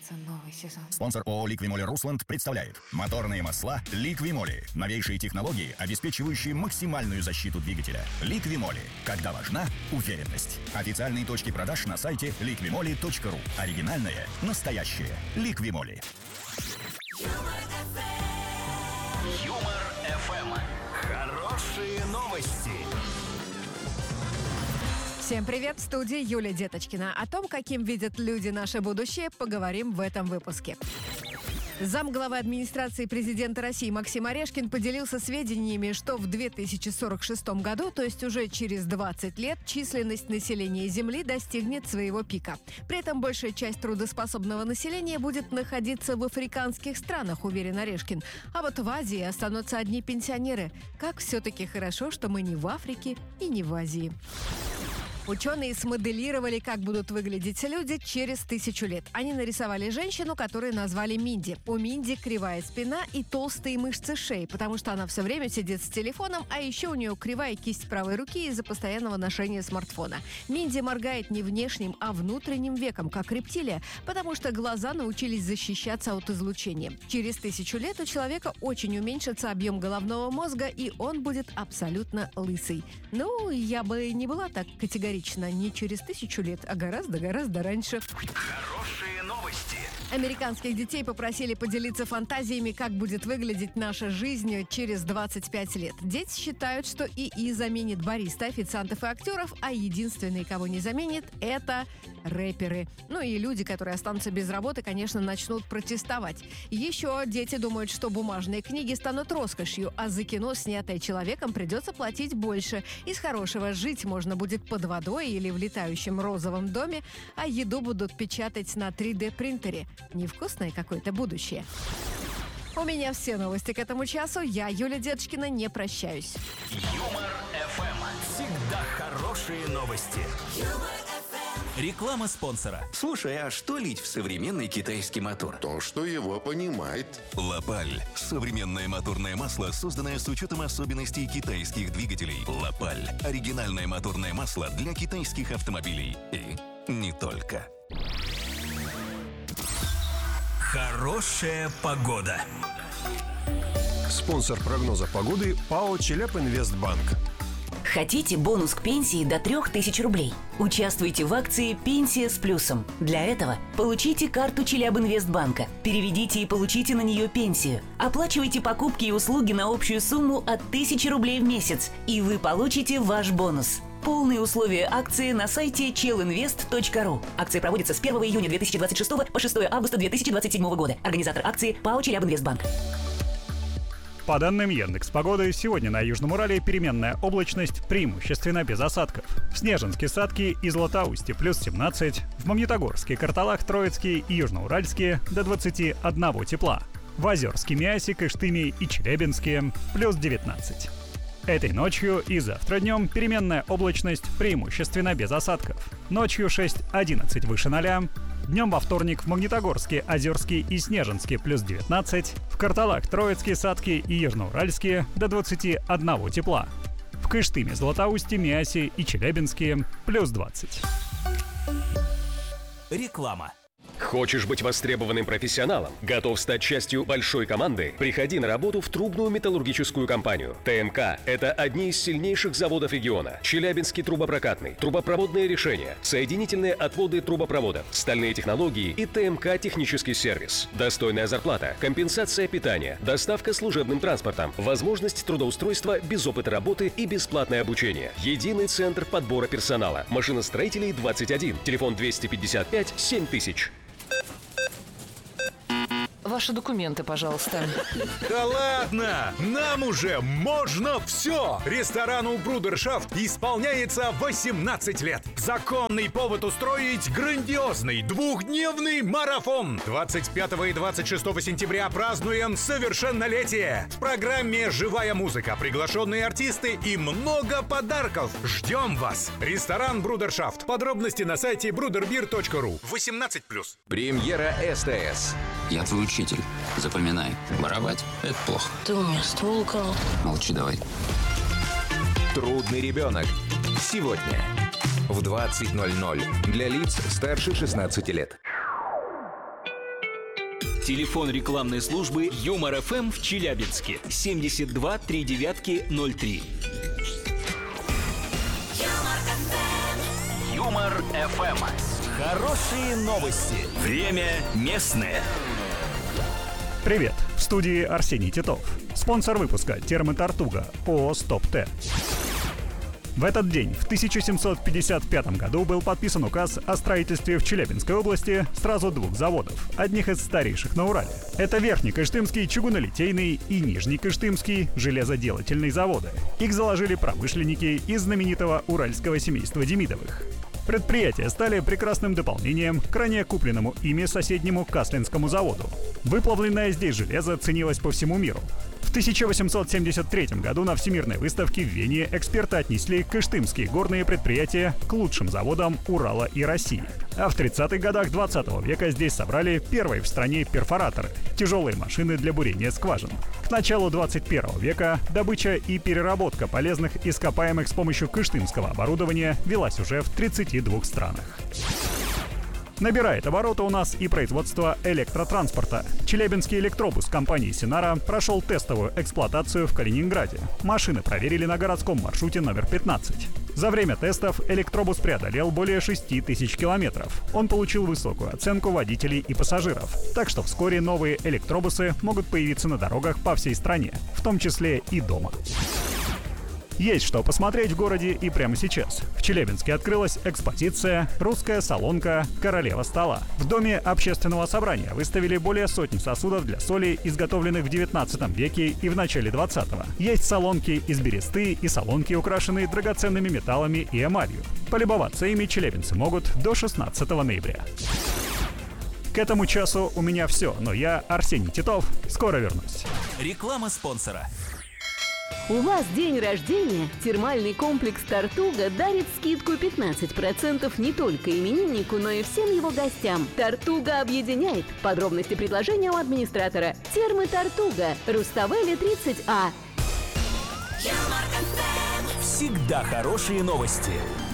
начинается новый сезон. Спонсор ООО «Ликвимоли Русланд» представляет моторные масла «Ликвимоли». Новейшие технологии, обеспечивающие максимальную защиту двигателя. «Ликвимоли». Когда важна уверенность. Официальные точки продаж на сайте liquimoli.ru. Оригинальное, настоящее. «Ликвимоли». Юмор ФМ. Хорошие новости. Всем привет, в студии Юлия Деточкина. О том, каким видят люди наше будущее, поговорим в этом выпуске. Замглавы администрации президента России Максим Орешкин поделился сведениями, что в 2046 году, то есть уже через 20 лет, численность населения Земли достигнет своего пика. При этом большая часть трудоспособного населения будет находиться в африканских странах, уверен Орешкин. А вот в Азии останутся одни пенсионеры. Как все-таки хорошо, что мы не в Африке и не в Азии. Ученые смоделировали, как будут выглядеть люди через 1000 лет. Они нарисовали женщину, которую назвали Минди. У Минди кривая спина и толстые мышцы шеи, потому что она все время сидит с телефоном, а еще у нее кривая кисть правой руки из-за постоянного ношения смартфона. Минди моргает не внешним, а внутренним веком, как рептилия, потому что глаза научились защищаться от излучения. Через 1000 лет у человека очень уменьшится объем головного мозга, и он будет абсолютно лысый. Ну, я бы не была так категорична. Не через 1000 лет, а гораздо раньше. Хорошие новости. Американских детей попросили поделиться фантазиями, как будет выглядеть наша жизнь через 25 лет. Дети считают, что ИИ заменит бариста, официантов и актеров, а единственные, кого не заменит, это рэперы. Ну и люди, которые останутся без работы, конечно, начнут протестовать. Еще дети думают, что бумажные книги станут роскошью, а за кино, снятое человеком, придется платить больше. Из хорошего жить можно будет под водой или в летающем розовом доме, а еду будут печатать на 3D-принтере. Невкусное какое-то будущее. У меня все новости к этому часу. Я, Юлия Деточкина, не прощаюсь. Юмор ФМ. Всегда хорошие новости. Реклама спонсора. Слушай, а что лить в современный китайский мотор? То, что его понимает. Лапаль. Современное моторное масло, созданное с учетом особенностей китайских двигателей. Лапаль. Оригинальное моторное масло для китайских автомобилей. И не только. Хорошая погода. Спонсор прогноза погоды ПАО «Челябинвестбанк». Хотите бонус к пенсии до 3000 рублей? Участвуйте в акции «Пенсия с плюсом». Для этого получите карту Челябинвестбанка, переведите и получите на нее пенсию. Оплачивайте покупки и услуги на общую сумму от 1000 рублей в месяц, и вы получите ваш бонус. Полные условия акции на сайте chelinvest.ru. Акция проводится с 1 июня 2026 по 6 августа 2027 года. Организатор акции ПАО «Челябинвестбанк». По данным Яндекс.Погоды, сегодня на Южном Урале переменная облачность, преимущественно без осадков. В Снежинске, Садке и Златоусте плюс 17, в Магнитогорске, Карталах, Троицке и Южноуральске до 21 тепла. В Озерске, Миасе, Кыштыме и Челябинске плюс 19. Этой ночью и завтра днем переменная облачность, преимущественно без осадков. Ночью 6-11 выше 0. Днем во вторник в Магнитогорске, Озерске и Снежинске плюс 19. В Карталах, Троицке, Садке и Южноуральске до 21 тепла. В Кыштыме, Златоусте, Миасе и Челябинске плюс 20. Реклама. Хочешь быть востребованным профессионалом? Готов стать частью большой команды? Приходи на работу в трубную металлургическую компанию. ТМК – это одни из сильнейших заводов региона. Челябинский трубопрокатный, трубопроводные решения, соединительные отводы трубопроводов, стальные технологии и ТМК технический сервис. Достойная зарплата, компенсация питания, доставка служебным транспортом, возможность трудоустройства без опыта работы и бесплатное обучение. Единый центр подбора персонала. Машиностроителей 21. Телефон 255 7000. Ваши документы, пожалуйста. Да ладно! Нам уже можно все! Ресторану «Брудершафт» исполняется 18 лет. Законный повод устроить грандиозный двухдневный марафон. 25 и 26 сентября празднуем совершеннолетие. В программе живая музыка, приглашенные артисты и много подарков. Ждем вас! Ресторан «Брудершафт». Подробности на сайте bruderbir.ru. 18+. Премьера СТС. Я твой учитель. Запоминай. Воровать – это плохо. Ты у меня ствол украл. Молчи давай. Трудный ребенок. Сегодня в 20:00 для лиц старше 16 лет. Телефон рекламной службы Юмор ФМ в Челябинске 72 39 03. Юмор ФМ. Хорошие новости. Время местное. Привет! В студии Арсений Титов. Спонсор выпуска «Термотортуга» ООО «Стоп-Т». В этот день, в 1755 году, был подписан указ о строительстве в Челябинской области сразу двух заводов, одних из старейших на Урале. Это Верхнекыштымский чугунолитейный и Нижнекыштымский железоделательный заводы. Их заложили промышленники из знаменитого уральского семейства Демидовых. Предприятия стали прекрасным дополнением к ранее купленному ими соседнему Каслинскому заводу. Выплавленное здесь железо ценилось по всему миру. В 1873 году на Всемирной выставке в Вене эксперты отнесли кыштымские горные предприятия к лучшим заводам Урала и России. А в 30-х годах 20 века здесь собрали первые в стране перфораторы – тяжелые машины для бурения скважин. К началу 21 века добыча и переработка полезных ископаемых с помощью кыштымского оборудования велась уже в 32 странах. Набирает обороты у нас и производство электротранспорта. Челябинский электробус компании «Синара» прошел тестовую эксплуатацию в Калининграде. Машины проверили на городском маршруте номер 15. За время тестов электробус преодолел более 6000 километров. Он получил высокую оценку водителей и пассажиров. Так что вскоре новые электробусы могут появиться на дорогах по всей стране, в том числе и дома. Есть что посмотреть в городе и прямо сейчас. В Челябинске открылась экспозиция «Русская солонка. Королева стола». В Доме общественного собрания выставили более сотни сосудов для соли, изготовленных в 19 веке и в начале 20-го. Есть солонки из бересты и солонки, украшенные драгоценными металлами и эмалью. Полюбоваться ими челябинцы могут до 16 ноября. К этому часу у меня все, но я, Арсений Титов, скоро вернусь. Реклама спонсора. У вас день рождения? Термальный комплекс «Тортуга» дарит скидку 15% не только имениннику, но и всем его гостям. «Тортуга» объединяет. Подробности предложения у администратора. Термы «Тортуга», Руставели 30А. Всегда хорошие новости.